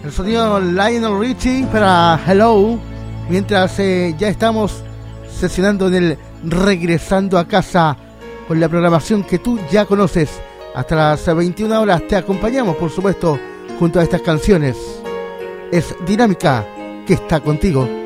El sonido Lionel Richie para Hello. Mientras ya estamos sesionando en el Regresando a Casa con la programación que tú ya conoces. Hasta las 21 horas te acompañamos, por supuesto, junto a estas canciones. Es Dinámica, que está contigo.